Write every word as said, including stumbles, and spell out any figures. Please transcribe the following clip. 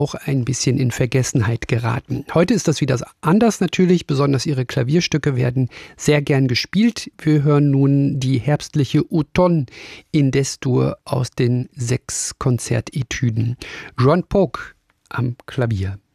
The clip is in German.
auch ein bisschen in Vergessenheit geraten. Heute ist das wieder anders natürlich, besonders ihre Klavierstücke werden sehr gern gespielt. Wir hören nun die herbstliche Automne in Des-Dur aus den sechs Konzertetüden. Joan Poc am Klavier.